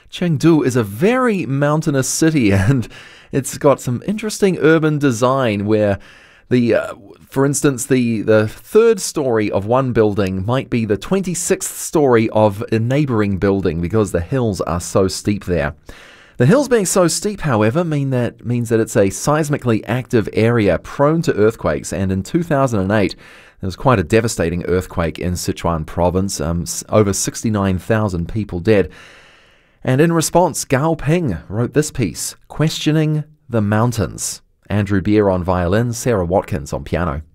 Chengdu is a very mountainous city, and it's got some interesting urban design where for instance, the third story of one building might be the 26th story of a neighboring building because the hills are so steep there. The hills being so steep, however, means that it's a seismically active area prone to earthquakes, and in 2008 there was quite a devastating earthquake in Sichuan province, over 69,000 people dead. And in response, Gao Ping wrote this piece, Questioning the Mountains. Andrew Beer on violin, Sarah Watkins on piano.